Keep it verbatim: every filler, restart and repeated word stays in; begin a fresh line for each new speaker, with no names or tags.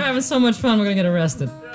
having so much fun, we're gonna get arrested.